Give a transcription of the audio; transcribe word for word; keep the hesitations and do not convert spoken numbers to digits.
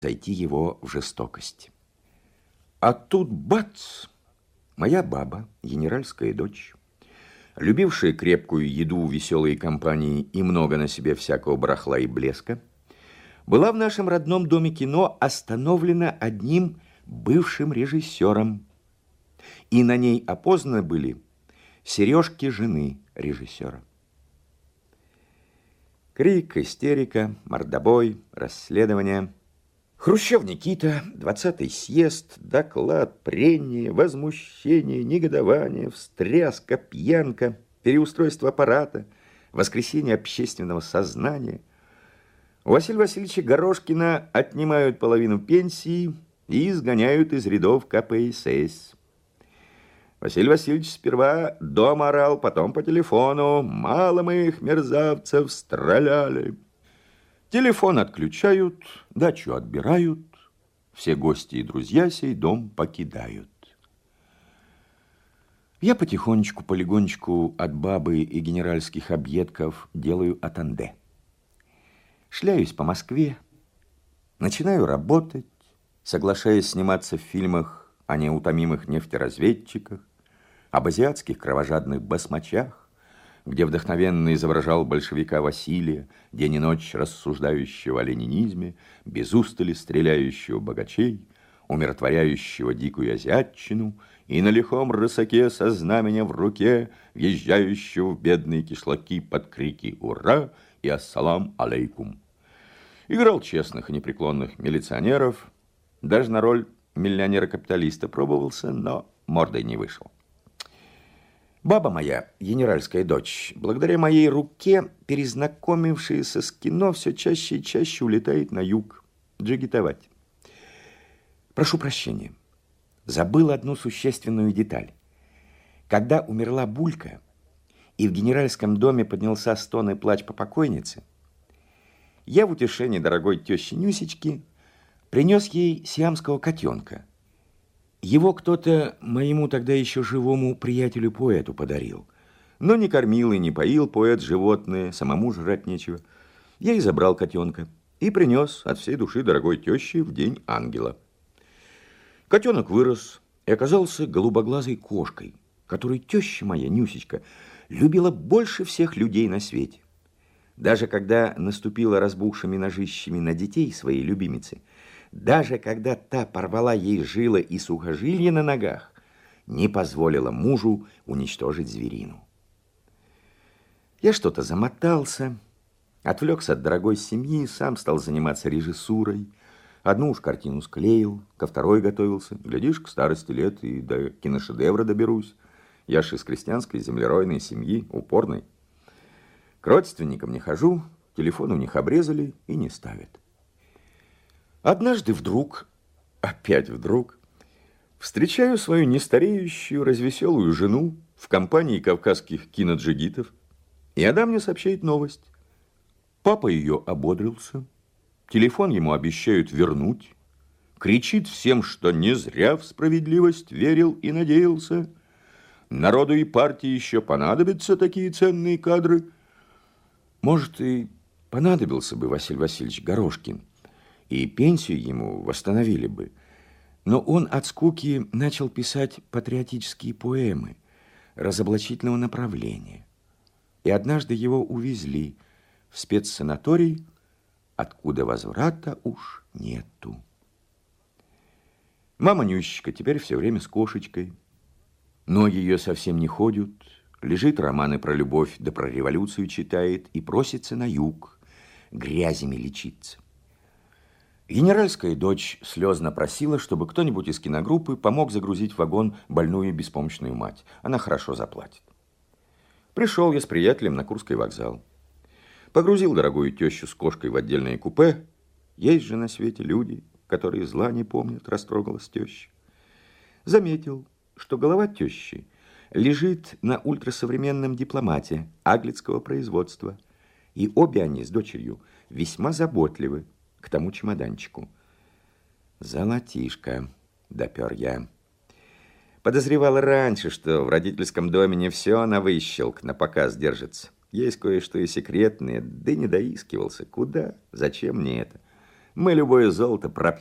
зайти его в жестокость. А тут бац! Моя баба, генеральская дочь, любившая крепкую еду, веселые компании и много на себе всякого барахла и блеска, была в нашем родном доме кино остановлена одним бывшим режиссером. И на ней опознаны были сережки жены режиссера. Крик, истерика, мордобой, расследование. Хрущев Никита, двадцатый съезд, доклад, прение, возмущение, негодование, встряска, пьянка, переустройство аппарата, воскресение общественного сознания. У Василия Васильевича Горошкина отнимают половину пенсии и изгоняют из рядов ка пэ эс эс. Василий Васильевич сперва дома орал, потом по телефону. Мало мы их, мерзавцев, стреляли. Телефон отключают, дачу отбирают. Все гости и друзья сей дом покидают. Я потихонечку, полегонечку от бабы и генеральских объедков делаю атанде. Шляюсь по Москве, начинаю работать, соглашаясь сниматься в фильмах о неутомимых нефтеразведчиках, об азиатских кровожадных басмачах, где вдохновенно изображал большевика Василия, день и ночь рассуждающего о ленинизме, без устали стреляющего богачей, умиротворяющего дикую азиатчину и на лихом рысаке со знаменем в руке, въезжающего в бедные кишлаки под крики «Ура!» и «Ассалам алейкум». Играл честных и непреклонных милиционеров, даже на роль миллионера-капиталиста пробовался, но мордой не вышел. Баба моя, генеральская дочь, благодаря моей руке, перезнакомившаяся с кино, все чаще и чаще улетает на юг джигитовать. Прошу прощения, забыл одну существенную деталь. Когда умерла Булька, и в генеральском доме поднялся стон и плач по покойнице, я в утешении дорогой тещи Нюсечки принес ей сиамского котенка. Его кто-то моему тогда еще живому приятелю-поэту подарил. Но не кормил и не поил поэт животное, самому жрать нечего. Я и забрал котенка и принес от всей души дорогой теще в день ангела. Котенок вырос и оказался голубоглазой кошкой, которую теща моя, Нюсечка, любила больше всех людей на свете. Даже когда наступила разбухшими ножищами на детей своей любимицы, даже когда та порвала ей жилы и сухожилия на ногах, не позволила мужу уничтожить зверину. Я что-то замотался, отвлекся от дорогой семьи, сам стал заниматься режиссурой. Одну уж картину склеил, ко второй готовился. Глядишь, к старости лет и до киношедевра доберусь. Я ж из крестьянской землеройной семьи, упорной. К родственникам не хожу, телефон у них обрезали и не ставят. Однажды вдруг, опять вдруг, встречаю свою нестареющую, развеселую жену в компании кавказских киноджигитов, и она мне сообщает новость. Папа ее ободрился, телефон ему обещают вернуть, кричит всем, что не зря в справедливость верил и надеялся. Народу и партии еще понадобятся такие ценные кадры. Может, и понадобился бы Василий Васильевич Горошкин, и пенсию ему восстановили бы. Но он от скуки начал писать патриотические поэмы разоблачительного направления. И однажды его увезли в спецсанаторий, откуда возврата уж нету. Мама Нюсечка теперь все время с кошечкой. Ноги ее совсем не ходят. Лежит, романы про любовь да про революцию читает и просится на юг грязями лечиться. Генеральская дочь слезно просила, чтобы кто-нибудь из киногруппы помог загрузить в вагон больную и беспомощную мать. Она хорошо заплатит. Пришел я с приятелем на Курский вокзал. Погрузил дорогую тещу с кошкой в отдельное купе. Есть же на свете люди, которые зла не помнят, растрогалась теща. Заметил, что голова тещи лежит на ультрасовременном дипломате аглицкого производства. И обе они с дочерью весьма заботливы к тому чемоданчику. Золотишко, допер я. Подозревал раньше, что в родительском доме не все на выщелк, на показ держится. Есть кое-что и секретное, да не доискивался. Куда? Зачем мне это? Мы любое золото пропьем.